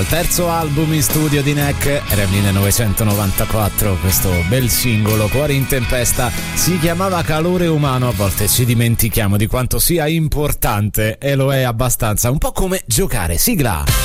dal terzo album in studio di Neck, era il 1994, questo bel singolo Cuori in tempesta si chiamava Calore umano. A volte ci dimentichiamo di quanto sia importante e lo è abbastanza, un po' come giocare. Sigla.